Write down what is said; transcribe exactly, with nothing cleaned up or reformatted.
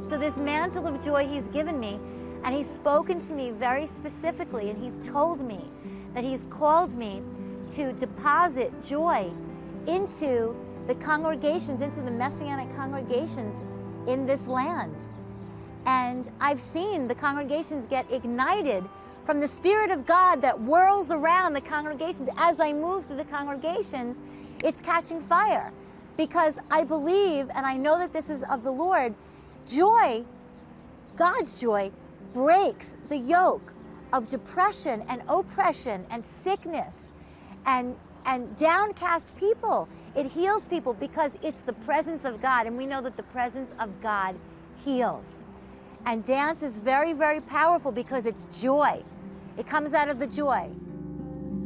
So this mantle of joy he's given me, and he's spoken to me very specifically, and he's told me that he's called me to deposit joy into the congregations, into the Messianic congregations in this land. And I've seen the congregations get ignited from the Spirit of God that whirls around the congregations. As I move through the congregations, it's catching fire, because I believe, and I know that this is of the Lord, joy, God's joy, breaks the yoke of depression and oppression and sickness and, and downcast people. It heals people because it's the presence of God, and we know that the presence of God heals. And dance is very, very powerful because it's joy. It comes out of the joy.